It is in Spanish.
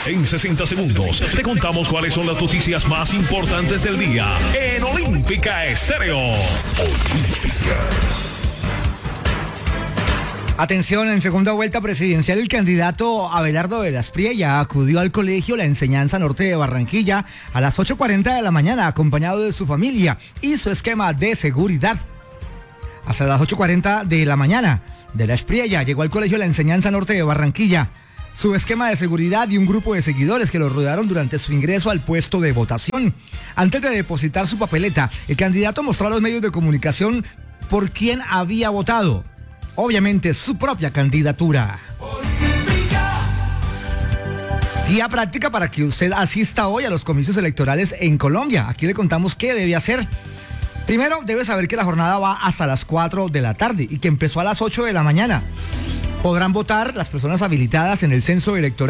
En 60 segundos te contamos cuáles son las noticias más importantes del día en Olímpica Estéreo. Olímpica. Atención, en segunda vuelta presidencial, el candidato Abelardo de las Priella acudió al colegio La Enseñanza Norte de Barranquilla a las 8:40 de la mañana, acompañado de su familia y su esquema de seguridad. Hasta las 8:40 de la mañana, de las Priella llegó al colegio La Enseñanza Norte de Barranquilla. Su esquema de seguridad y un grupo de seguidores que lo rodearon durante su ingreso al puesto de votación. Antes de depositar su papeleta, el candidato mostró a los medios de comunicación por quién había votado. Obviamente su propia candidatura. Guía práctica para que usted asista hoy a los comicios electorales en Colombia. Aquí le contamos qué debe hacer. Primero, debe saber que la jornada va hasta las 4 de la tarde y que empezó a las 8 de la mañana. Podrán votar las personas habilitadas en el censo electoral